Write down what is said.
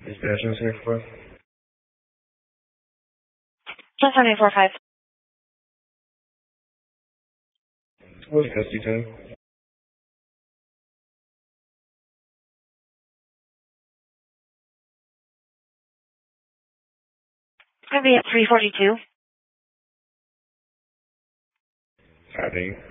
Dispatch here for 107845. what's the custody time? It's going to be at 342. Copy.